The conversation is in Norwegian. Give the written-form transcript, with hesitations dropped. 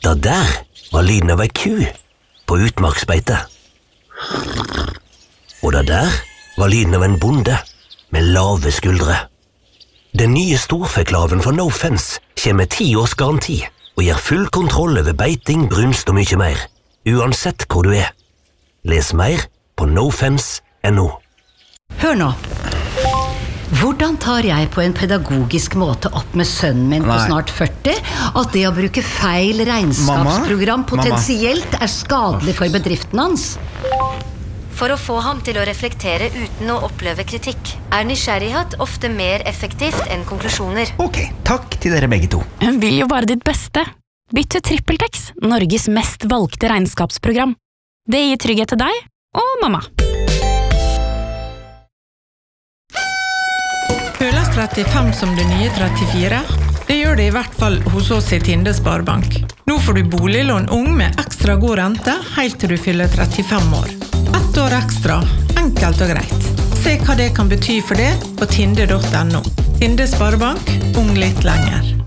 Da der var lyden av ei ku på utmarksbeite. Og da der var lyden av en bonde med lave skuldre. Den nye storfeklaven fra No Fence kommer med 10 års garanti og gir full kontroll over beiting, brunst og mye mer, uansett hvor du er. Les mer på nofence.no. Hør nå. Hvordan tar jeg på en pedagogisk måte opp med sønnen min på snart 40 at det å bruke feil regnskapsprogram potensielt er skadelig for bedriften hans? For å få ham til å reflektere uten å oppleve kritikk, er nysgjerrighet ofte mer effektivt enn konklusjoner. Ok, takk til dere begge to. Hun vil jo bare ditt beste. Bytt til TrippelTex, Norges mest valgte regnskapsprogram. Det gir trygghet til deg og mamma. Føles 35 som det nye 34? Det gjør det i hvert fall hos oss i Tinde Sparebank. Nå får du boliglån ung med ekstra god rente helt til du fyller 35 år. 1 år ekstra, enkelt og greit. Se hva det kan bety for det på tinde.no. Tinde Sparebank, ung litt lenger.